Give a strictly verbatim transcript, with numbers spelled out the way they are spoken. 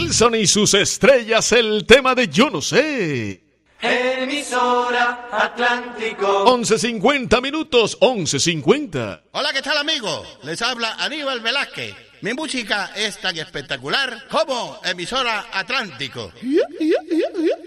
Wilson y sus estrellas, el tema de Yo No Sé. Emisora Atlántico. once cincuenta minutos, once cincuenta. Hola, ¿qué tal, amigo? Les habla Aníbal Velázquez. Mi música es tan espectacular como Emisora Atlántico.